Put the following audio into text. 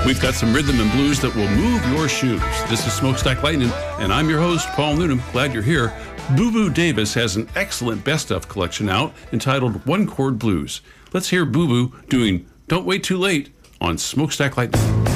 We've got some rhythm and blues that will move your shoes. This is Smokestack Lightning, and I'm your host, Paul Noonan. Glad you're here. Boo Boo Davis has an excellent best-of collection out entitled One Chord Blues. Let's hear Boo Boo doing Don't Wait Too Late on Smokestack Lightning.